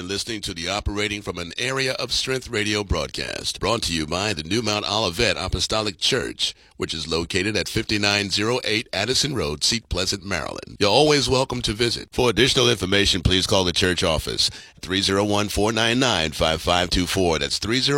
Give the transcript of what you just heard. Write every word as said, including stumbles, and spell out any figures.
listening to the Operating from an Area of Strength radio broadcast, brought to you by the New Mount Olivet Apostolic Church, which is located at fifty-nine oh eight Addison Road, Seat Pleasant, Maryland. You're always welcome to visit. For additional information, please call the church office, three oh one, four nine nine, five five two four. That's three oh